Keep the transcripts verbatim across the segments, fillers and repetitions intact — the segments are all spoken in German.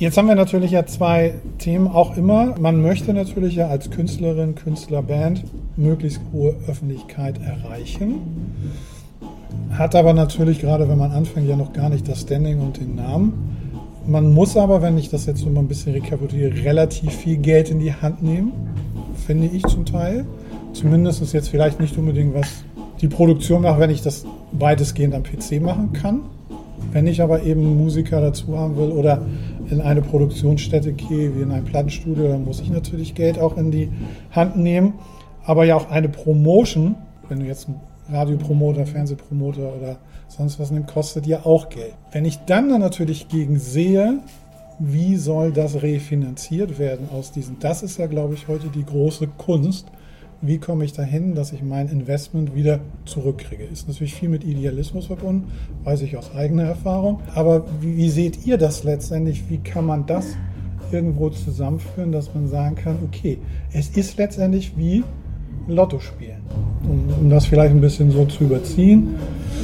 Jetzt haben wir natürlich ja zwei Themen auch immer. Man möchte natürlich ja als Künstlerin, Künstler, Band möglichst hohe Öffentlichkeit erreichen. Hat aber natürlich, gerade wenn man anfängt, ja noch gar nicht das Standing und den Namen. Man muss aber, wenn ich das jetzt so mal ein bisschen rekapituliere, relativ viel Geld in die Hand nehmen, finde ich zum Teil. Zumindest ist jetzt vielleicht nicht unbedingt was die Produktion macht, wenn ich das weitestgehend am P C machen kann. Wenn ich aber eben Musiker dazu haben will oder in eine Produktionsstätte gehe, wie in ein Plattenstudio, dann muss ich natürlich Geld auch in die Hand nehmen. Aber ja auch eine Promotion, wenn du jetzt einen Radiopromoter, Fernsehpromoter oder sonst was nimmst, kostet ja auch Geld. Wenn ich dann, dann natürlich gegen sehe, wie soll das refinanziert werden aus diesen, das ist ja, glaube ich, heute die große Kunst. Wie komme ich dahin, dass ich mein Investment wieder zurückkriege? Ist natürlich viel mit Idealismus verbunden, weiß ich aus eigener Erfahrung. Aber wie, wie seht ihr das letztendlich? Wie kann man das irgendwo zusammenführen, dass man sagen kann, okay, es ist letztendlich wie Lotto spielen, um, um das vielleicht ein bisschen so zu überziehen.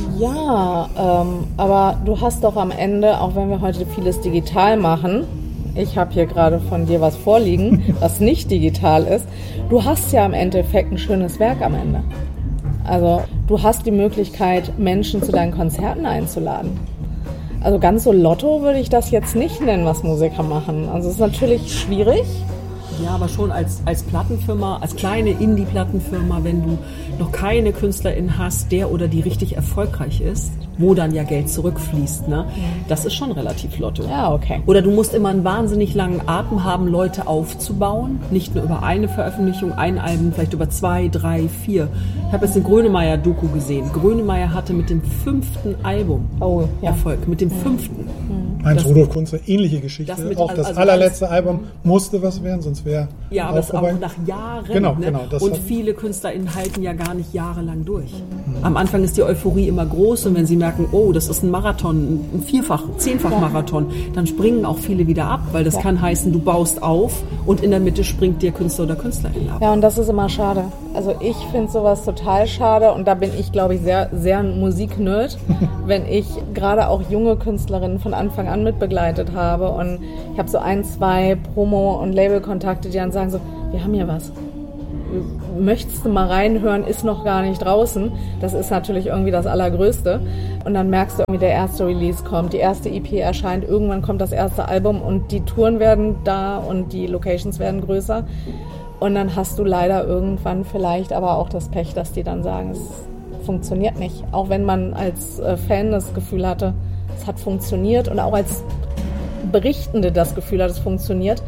Ja, ähm, aber du hast doch am Ende, auch wenn wir heute vieles digital machen, ich habe hier gerade von dir was vorliegen, was nicht digital ist. Du hast ja im Endeffekt ein schönes Werk am Ende. Also du hast die Möglichkeit, Menschen zu deinen Konzerten einzuladen. Also ganz so Lotto würde ich das jetzt nicht nennen, was Musiker machen. Also es ist natürlich schwierig. Ja, aber schon als, als Plattenfirma, als kleine Indie-Plattenfirma, wenn du noch keine Künstlerin hast, der oder die richtig erfolgreich ist, wo dann ja Geld zurückfließt, ne? Das ist schon relativ Lotto. Ja, okay. Oder du musst immer einen wahnsinnig langen Atem haben, Leute aufzubauen. Nicht nur über eine Veröffentlichung, ein Album, vielleicht über zwei, drei, vier. Ich habe jetzt den Grönemeyer-Doku gesehen. Grönemeyer hatte mit dem fünften Album oh, ja. Erfolg. Mit dem fünften. Mhm. Heinz Rudolf Kunze, ähnliche Geschichte. Das mit, auch das also allerletzte Album musste was werden, sonst wäre ja, aber das auch nach Jahren. Genau, ne? genau. Das und viele KünstlerInnen halten ja gar nicht jahrelang durch. Mhm. Am Anfang ist die Euphorie immer groß und wenn sie merken, oh, das ist ein Marathon, ein Vierfach-, Zehnfach-Marathon, dann springen auch viele wieder ab, weil das ja. kann heißen, du baust auf und in der Mitte springt dir Künstler oder Künstlerin ab. Ja, und das ist immer schade. Also ich finde sowas total schade und da bin ich, glaube ich, sehr, sehr ein Musiknerd, wenn ich gerade auch junge Künstlerinnen von Anfang an mitbegleitet habe und ich habe so ein, zwei Promo- und Labelkontakte, die dann sagen so, wir haben hier was. Möchtest du mal reinhören, ist noch gar nicht draußen. Das ist natürlich irgendwie das Allergrößte. Und dann merkst du irgendwie, der erste Release kommt, die erste E P erscheint, irgendwann kommt das erste Album und die Touren werden da und die Locations werden größer. Und dann hast du leider irgendwann vielleicht aber auch das Pech, dass die dann sagen, es funktioniert nicht. Auch wenn man als Fan das Gefühl hatte, es hat funktioniert und auch als Berichtende das Gefühl hat, es funktioniert.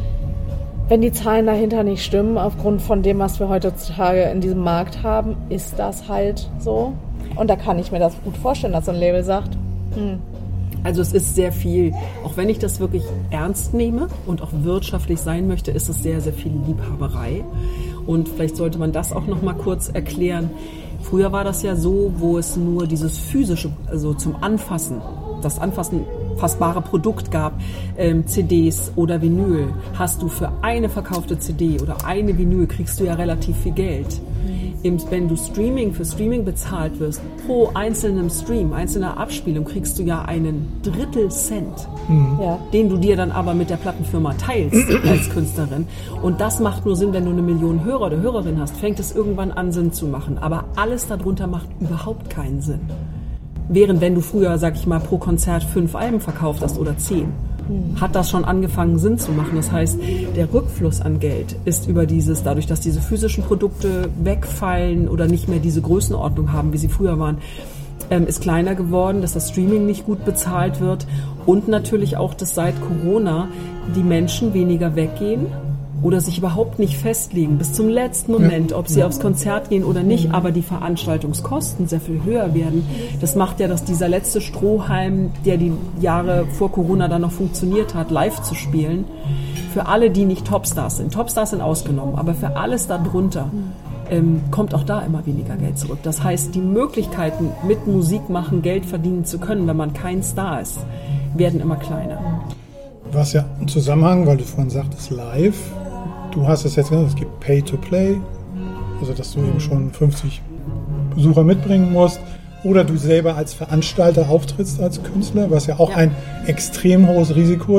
Wenn die Zahlen dahinter nicht stimmen, aufgrund von dem, was wir heutzutage in diesem Markt haben, ist das halt so. Und da kann ich mir das gut vorstellen, dass so ein Label sagt, hm. Also es ist sehr viel, auch wenn ich das wirklich ernst nehme und auch wirtschaftlich sein möchte, ist es sehr, sehr viel Liebhaberei. Und vielleicht sollte man das auch noch mal kurz erklären. Früher war das ja so, wo es nur dieses physische, also zum Anfassen, das Anfassen fassbare Produkt gab, ähm, C Ds oder Vinyl, hast du für eine verkaufte C D oder eine Vinyl, kriegst du ja relativ viel Geld. Im, wenn du Streaming für Streaming bezahlt wirst, pro einzelnem Stream, einzelner Abspielung, kriegst du ja einen Drittel Cent, mhm. ja. den du dir dann aber mit der Plattenfirma teilst als Künstlerin. Und das macht nur Sinn, wenn du eine Million Hörer oder Hörerin hast, fängt es irgendwann an Sinn zu machen. Aber alles darunter macht überhaupt keinen Sinn. Während wenn du früher, sag ich mal, pro Konzert fünf Alben verkauft hast oder zehn, hm. hat das schon angefangen Sinn zu machen. Das heißt, der Rückfluss an Geld ist über dieses, dadurch, dass diese physischen Produkte wegfallen oder nicht mehr diese Größenordnung haben, wie sie früher waren, ähm, ist kleiner geworden, dass das Streaming nicht gut bezahlt wird und natürlich auch, dass seit Corona die Menschen weniger weggehen oder sich überhaupt nicht festlegen bis zum letzten Moment, ja. ob sie ja. aufs Konzert gehen oder nicht, mhm. aber die Veranstaltungskosten sehr viel höher werden. Das macht ja, dass dieser letzte Strohhalm, der die Jahre vor Corona dann noch funktioniert hat, live zu spielen, für alle, die nicht Topstars sind. Topstars sind ausgenommen, aber für alles darunter ähm, kommt auch da immer weniger Geld zurück. Das heißt, die Möglichkeiten, mit Musik machen, Geld verdienen zu können, wenn man kein Star ist, werden immer kleiner. Was ja im Zusammenhang, weil du vorhin sagtest, live, du hast es jetzt genannt, es gibt Pay-to-Play, also dass du eben schon fünfzig Besucher mitbringen musst oder du selber als Veranstalter auftrittst als Künstler, was ja auch ja. ein extrem hohes Risiko ist.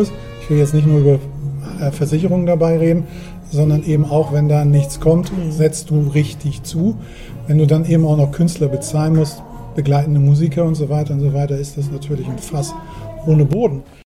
Ich will jetzt nicht nur über Versicherungen dabei reden, sondern eben auch, wenn da nichts kommt, setzt du richtig zu. Wenn du dann eben auch noch Künstler bezahlen musst, begleitende Musiker und so weiter und so weiter, ist das natürlich ein Fass ohne Boden.